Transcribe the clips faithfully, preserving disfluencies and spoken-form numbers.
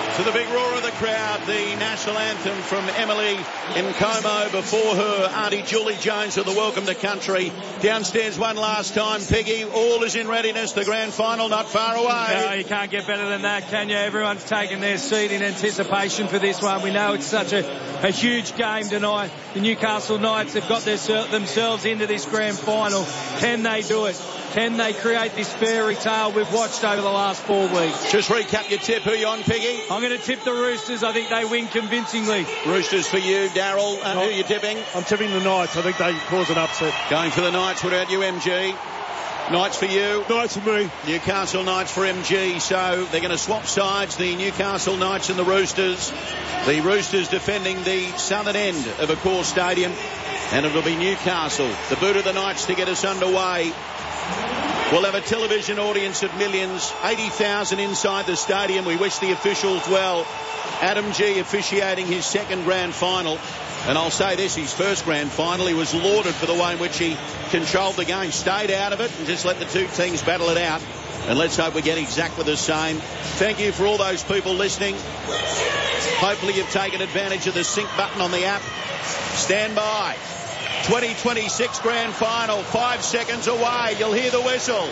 To the big roar of the crowd, the national anthem from Emily in Como before her Auntie Julie Jones of the Welcome to Country. Downstairs one last time, Peggy. All is in readiness. The grand final not far away. No, you can't get better than that, can you? Everyone's taken their seat in anticipation for this one. We know it's such a, a huge game tonight. The Newcastle Knights have got their, themselves into this grand final. Can they do it? Can they create this fairy tale we've watched over the last four weeks? Just recap your tip. Who are you on, Piggy? I'm going to tip the Roosters. I think they win convincingly. Roosters for you, Daryl. Uh, who are you tipping? I'm tipping the Knights. I think they cause an upset. Going for the Knights. What about you, M G? Knights for you. Knights for me. Newcastle Knights for M G. So they're going to swap sides, the Newcastle Knights and the Roosters. The Roosters defending the southern end of Accor Stadium. And it'll be Newcastle, the boot of the Knights to get us underway. We'll have a television audience of millions, eighty thousand inside the stadium. We wish the officials well. Adam G officiating his second grand final. And I'll say this, his first grand final, he was lauded for the way in which he controlled the game, stayed out of it and just let the two teams battle it out. And let's hope we get exactly the same. Thank you for all those people listening. Hopefully you've taken advantage of the sync button on the app. Stand by. twenty twenty-six grand final, five seconds away. You'll hear the whistle.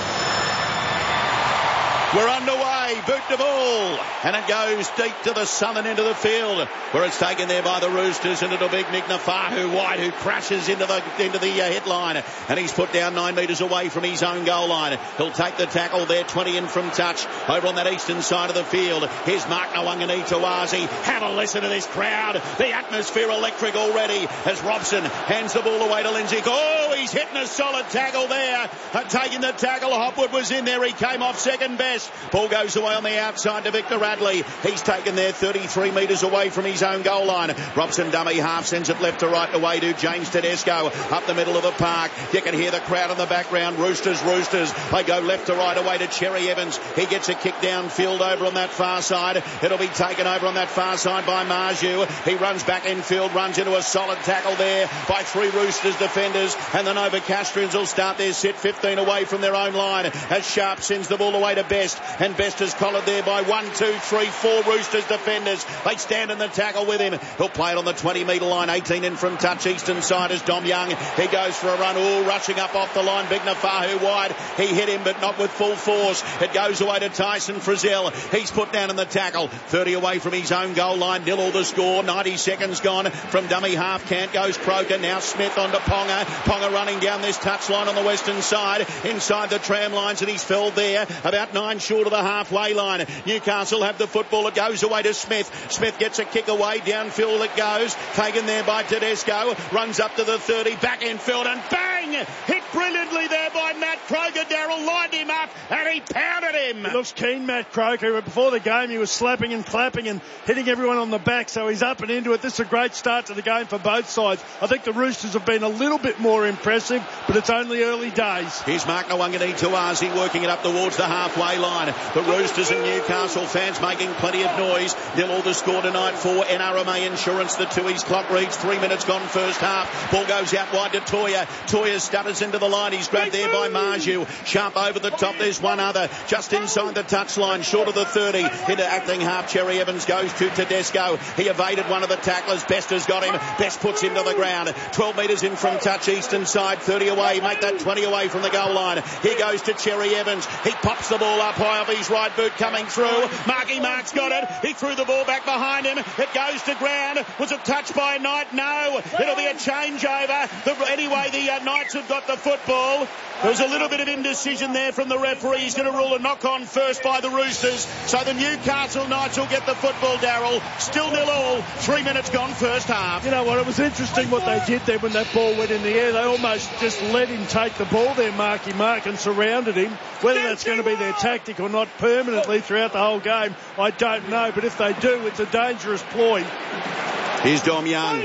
We're underway, boot the ball, and it goes deep to the southern end of the field, where it's taken there by the Roosters, and it'll be Nick Nafahu White, who crashes into the into the uh, headline, and he's put down nine metres away from his own goal line. He'll take the tackle there, twenty in from touch, over on that eastern side of the field. Here's Mark Nawangani-Tawazi. Have a listen to this crowd. The atmosphere electric already as Robson hands the ball away to Lindsay. Oh, he's hitting a solid tackle there. Uh, taking the tackle, Hopwood was in there. He came off second best. Ball goes away on the outside to Victor Radley. He's taken there thirty-three metres away from his own goal line. Robson dummy half sends it left to right away to James Tedesco up the middle of the park. You can hear the crowd in the background. Roosters, Roosters. They go left to right away to Cherry Evans. He gets a kick downfield over on that far side. It'll be taken over on that far side by Marju. He runs back infield, runs into a solid tackle there by three Roosters defenders, and the Nova Castrians will start their sit fifteen away from their own line as Sharp sends the ball away to Best. And Best is collared there by one, two, three, four Roosters defenders. They stand in the tackle with him. He'll play it on the twenty metre line. eighteen in from touch. Eastern side is Dom Young. He goes for a run. Oh, rushing up off the line. Big Nafahu wide. He hit him, but not with full force. It goes away to Tyson Frizzell. He's put down in the tackle. thirty away from his own goal line. Nil all the score. ninety seconds gone from dummy half. Cant goes Croker. Now Smith on to Ponga. Ponga running down this touchline on the western side. Inside the tram lines, and he's felled there. About nine short of the halfway line. Newcastle have the football. It goes away to Smith. Smith gets a kick away. Downfield it goes. Taken there by Tedesco. Runs up to the thirty. Back infield and bang! Hit brilliantly there by Matt Croker. Darryl lined him up and he pounded him. He looks keen, Matt Croker. But before the game, he was slapping and clapping and hitting everyone on the back. So he's up and into it. This is a great start to the game for both sides. I think the Roosters have been a little bit more impressive, but it's only early days. Here's Mark Nawangani-Tawazi working it up towards the halfway line. The Roosters and Newcastle fans making plenty of noise. Nil all the score tonight for N R M A Insurance. The Tui's clock reads three minutes gone first half. Ball goes out wide to Toya. Toya stutters into the line. He's grabbed there by Marju. Sharp over the top. There's one other just inside the touchline, short of the thirty. Into acting half. Cherry Evans goes to Tedesco. He evaded one of the tacklers. Best has got him. Best puts him to the ground. twelve metres in from touch. Eastern side. thirty away. Make that twenty away from the goal line. Here goes to Cherry Evans. He pops the ball up high off his right boot coming through. Marky Mark's got it. He threw the ball back behind him. It goes to ground. Was it touched by Knight? No. It'll be a changeover. The, anyway, the uh, Knights have got the football. There was a little bit of indecision there from the referee. He's going to rule a knock-on first by the Roosters. So the Newcastle Knights will get the football, Daryl. Still nil all. Three minutes gone first half. You know what? It was interesting what they did there when that ball went in the air. They almost just let him take the ball there, Marky Mark, and surrounded him. Whether that's going to be their tactic or not permanently throughout the whole game, I don't know. But if they do, it's a dangerous ploy. Here's Dom Young.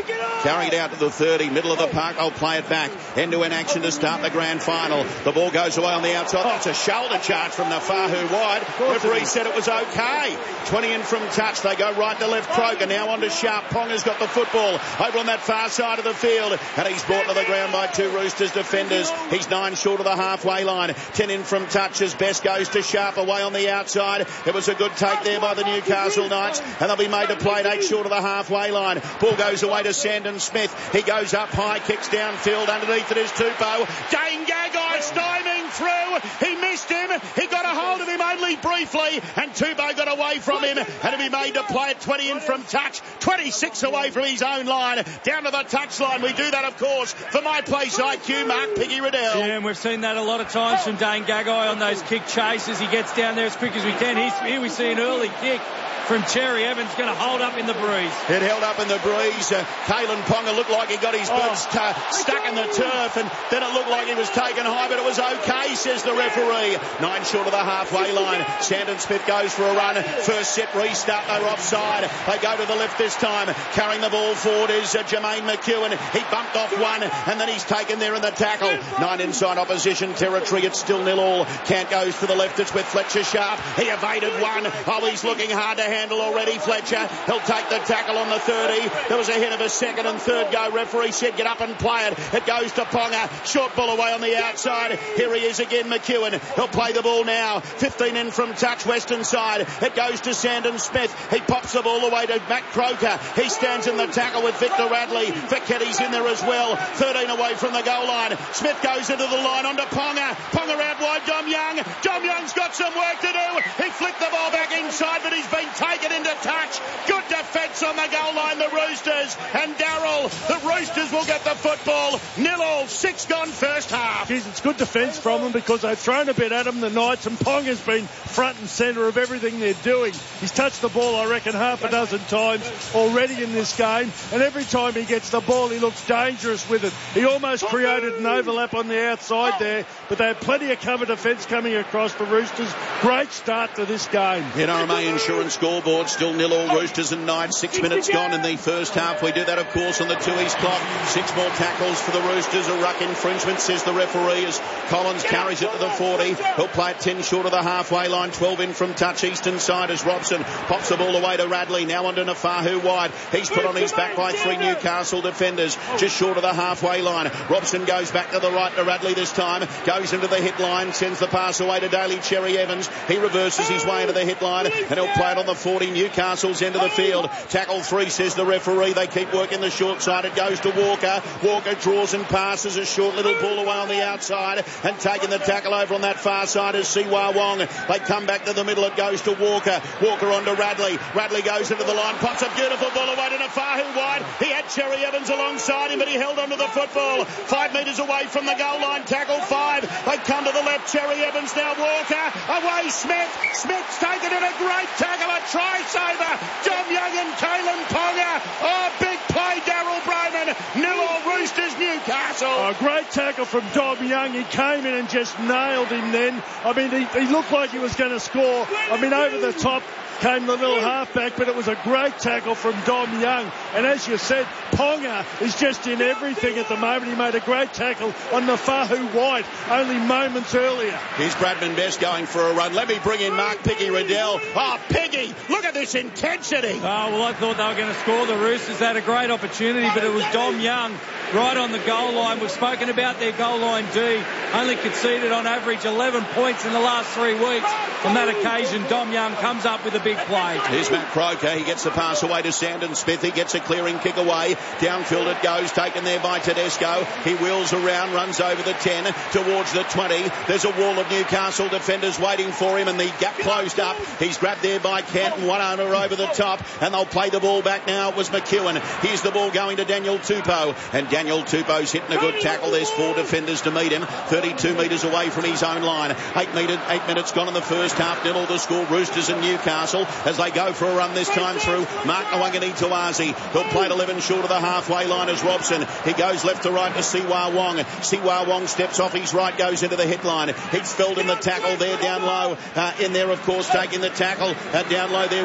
carrying it out to the thirty, middle of the park. They'll play it back. End-to-end action to start the grand final. The ball goes away on the outside. That's a shoulder charge from Nafahu wide. Referee said it was okay. twenty in from touch. They go right to left. Croker now on to Sharp. Ponga's got the football over on that far side of the field, and he's brought to the ground by two Roosters defenders. He's nine short of the halfway line. ten in from touch as Best goes to Sharp away on the outside. It was a good take there by the Newcastle Knights, and they'll be made to play it eight short of the halfway line. Ball goes away to Sandon Smith. He goes up high, kicks downfield. Underneath it is Tupou. Dane Gagai styming through. He missed him. He got a hold of him only briefly, and Tupou got away from him, and to be made to play it twenty in from touch. twenty-six away from his own line. Down to the touchline. We do that, of course, for My Place I Q, Mark Piggy Riddell. Yeah, and we've seen that a lot of times from Dane Gagai on those kick chases. He gets down there as quick as we can. He's, here we see an early kick from Cherry Evans, going to hold up in the breeze. It held up in the breeze. Uh, Kalen Ponga looked like he got his boots oh. uh, stuck in the turf, and then it looked like he was taken high, but it was okay, says the referee. Nine short of the halfway line. Sandon Smith goes for a run. First set restart, they're offside. They go to the left this time. Carrying the ball forward is uh, Jermaine McEwen. He bumped off one, and then he's taken there in the tackle. Nine inside opposition territory. It's still nil all. Cant goes to the left. It's with Fletcher Sharp. He evaded one. Oh, he's looking hard to handle already, Fletcher. He'll take the tackle on the thirty. There was a hit of a second and third go. Referee said get up and play it. It goes to Ponga. Short ball away on the outside. Here he is again, McEwen. He'll play the ball now. fifteen in from touch, western side. It goes to Sandon Smith. He pops the ball away to Matt Croker. He stands in the tackle with Victor Radley. Ficketti's in there as well. thirteen away from the goal line. Smith goes into the line onto Ponga. Ponga out wide, Dom Young. Dom Young's got some work to do. He flicked the ball back inside, but he's been taken into touch. Good defence on the goal line, the Roosters. And Darryl, the Roosters will get the football. Nil all, six gone first half. Jeez, it's good defence from them because they've thrown a bit at them, the Knights, and Ponga's been front and centre of everything they're doing. He's touched the ball, I reckon, half a dozen times already in this game, and every time he gets the ball, he looks dangerous with it. He almost created an overlap on the outside there, but they had plenty of cover defence coming across the Roosters. Great start to this game. N R M A Insurance scoreboard, still nil all, Roosters and Knights. Six minutes gone in the first half. We do that, of course, on the two east clock. Six more tackles for the Roosters. A ruck infringement, says the referee, as Collins carries it to the forty. He'll play it ten short of the halfway line. twelve in from touch, eastern side, as Robson pops the ball away to Radley. Now onto Nafahu wide. He's put on his back by three Newcastle defenders, just short of the halfway line. Robson goes back to the right to Radley this time. Goes into the hit line, sends the pass away to Daly Cherry Evans. He reverses his way into the hit line, and he'll play it on the forty, Newcastle's end of the field. Tackle three, says the referee. They keep working the short side. It goes to Walker. Walker draws and passes a short little ball away on the outside, and taking the tackle over on that far side is Siwa Wong. They come back to the middle. It goes to Walker. Walker on to Radley. Radley goes into the line, pops a beautiful ball away to Nafahu wide. He had Cherry Evans alongside him, but he held onto the football. Five metres away from the goal line. Tackle five. They come to the left. Cherry Evans now. Walker away. Smith. Smith's taken it. A great tackle. A try saver. Dom Young and Kalen Ponga. Oh, big play, Darryl Broman. Nil all, Roosters, Newcastle. Oh, great tackle from Dom Young. He came in and just nailed him then. I mean, he, he looked like he was going to score. I mean, over the top came the little halfback, but it was a great tackle from Dom Young. And as you said, Ponga is just in everything at the moment. He made a great tackle on Nafahu White only moments earlier. Here's Bradman Best going for a run. Let me bring in Mark Piggy Riddell. Oh, Piggy, look at this intensity. Oh, well, I thought they were going to score. The Roosters had a great opportunity, but it was Dom Young right on the goal line. We've spoken about their goal line D. Only conceded on average eleven points in the last three weeks. On that occasion, Dom Young comes up with a big play. Here's Matt Croker. He gets the pass away to Sandon Smith. He gets a clearing kick away. Downfield it goes, taken there by Tedesco. He wheels around, runs over the ten towards the twenty. There's a wall of Newcastle defenders waiting for him, and the gap closed up. He's grabbed there by Canton. One owner over the top, and they'll play the ball back now. It was McEwen. Here's the ball going to Daniel Tupou, and Daniel Tupou's hitting a good tackle. There's four defenders to meet him. thirty-two metres away from his own line. Eight, metre, eight minutes gone in the first half. Nil the score. Roosters and Newcastle as they go for a run this time through. Mark Nwangani Tawazi. He'll play it eleven short of the halfway line as Robson. He goes left to right to Siwa Wong. Siwa Wong steps off his right, goes into the hit line. He's felled in the tackle there down low. Uh, in there, of course, taking the tackle. Uh, down low there was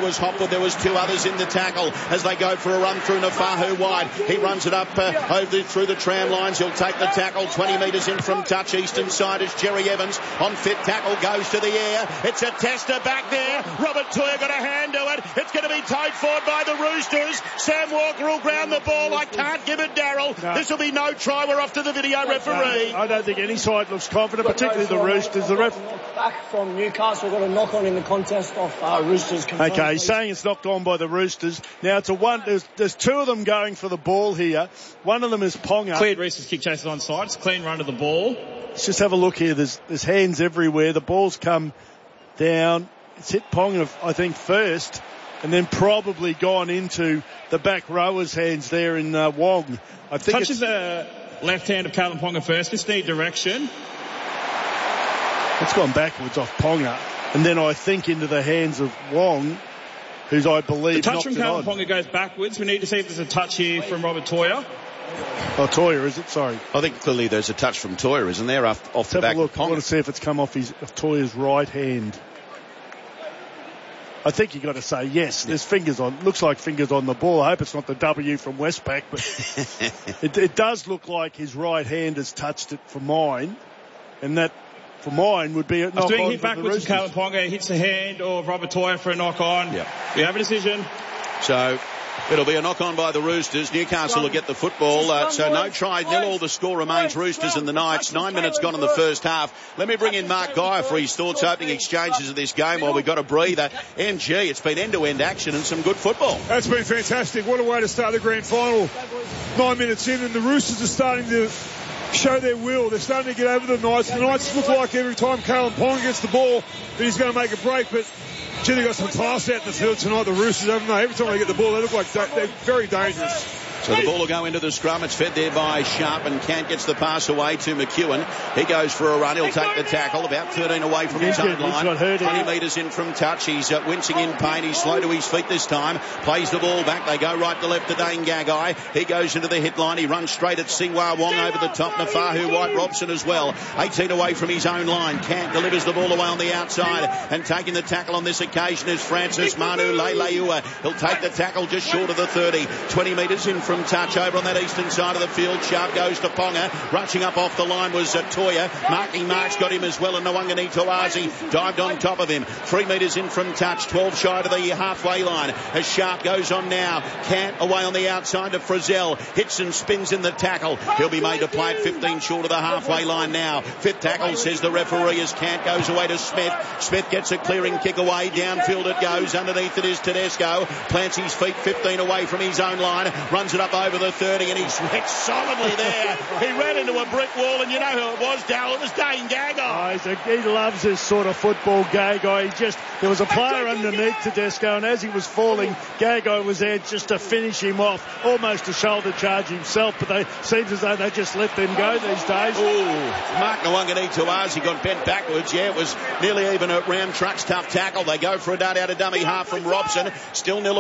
was Hopwood. There was two others in the tackle as they go for a run through Nafahu wide. He runs it up uh, over the, through the tram lines. He'll take the tackle twenty metres in from touch. Eastern side is Jerry Evans. On fit tackle goes to the air. It's a tester back there. Robert Toyer got a hand to it. It's going to be towed forward by the Roosters. Sam Walker will ground the ball. I can't give it Darryl. No. This will be no try. We're off to the video referee. No, I don't think any side looks confident, particularly the Roosters. The ref back from Newcastle got a knock on in the contest of uh, Roosters. Okay, he's saying it's knocked on by the Roosters. Now it's a one. There's, there's two of them going for the ball here. One of them is Ponga. Cleared Roosters kick chases on side. It's a clean run to the ball. Let's just have a look here. There's there's hands everywhere. The ball's come down. It's hit Ponga, I think, first, and then probably gone into the back rower's hands there in uh, Wong. I think touches the left hand of Kalyn Ponga first. Just need direction. It's gone backwards off Ponga, and then I think into the hands of Wong, who's I believe the touch knocked from Kalyn it on. Ponga goes backwards. We need to see if there's a touch here from Robert Toyer. Oh, Toyer, is it? Sorry. I think clearly there's a touch from Toyer, isn't there, off, off the Let's back have a look. of Ponga. I want to see if it's come off his off Toyer's right hand. I think you got to say yes. There's fingers on. Looks like fingers on the ball. I hope it's not the W from Westpac, but it, it does look like his right hand has touched it for mine, and that for mine would be a knock on. Doing hit backwards from Kalyn Ponga, hits the hand of Robert Toyer for a knock on. Yeah. We have a decision. So it'll be a knock on by the Roosters. Newcastle will get the football. Uh, so no try, nil all. The score remains Roosters and the Knights. Nine minutes gone in the first half. Let me bring in Mark Geyer for his thoughts, opening exchanges of this game while we've got a breather. M G, it's been end-to-end action and some good football. That's been fantastic. What a way to start the grand final. Nine minutes in and the Roosters are starting to show their will. They're starting to get over the Knights. The Knights look like every time Kalyn Ponga gets the ball that he's going to make a break, but gee, they've got some class out in the field tonight, the Roosters, haven't they? Every time they get the ball, they look like da- they're very dangerous. So the ball will go into the scrum. It's fed there by Sharp, and Kant gets the pass away to McEwen. He goes for a run. He'll take the tackle. About thirteen away from his own line. twenty metres in from touch. He's uh, wincing in pain. He's slow to his feet this time. Plays the ball back. They go right to left to Dane Gagai. He goes into the hit line. He runs straight at Siwa Wong over the top. Nafahu White Robson as well. eighteen away from his own line. Kant delivers the ball away on the outside. And taking the tackle on this occasion is Francis Manu Leileua. He'll take the tackle just short of the thirty. twenty metres in from touch over on that eastern side of the field. Sharp goes to Ponga. Rushing up off the line was uh, Toyer. Marking Marks got him as well, and Nwangani Tawazi dived on top of him. Three metres in from touch. twelve shy to the halfway line as Sharp goes on now. Kant away on the outside to Frizzell. Hits and spins in the tackle. He'll be made to play at fifteen short of the halfway line now. Fifth tackle, says the referee, as Kant goes away to Smith. Smith gets a clearing kick away. Downfield it goes. Underneath it is Tedesco. Plants his feet fifteen away from his own line. Runs it up over the thirty, and he's hit solidly there. He ran into a brick wall, and you know who it was, Dale. It was Dane Gagai. Oh, he loves this sort of football, Gagai. He just, there was a player underneath Tedesco, and as he was falling, Gagai was there just to finish him off, almost a shoulder charge himself, but they seems as though they just let them go these days. Ooh, Mark Nwangani Tawazi got bent backwards. Yeah, it was nearly even at Ram Truck's tough tackle. They go for a dart out of dummy half from Robson. Still nil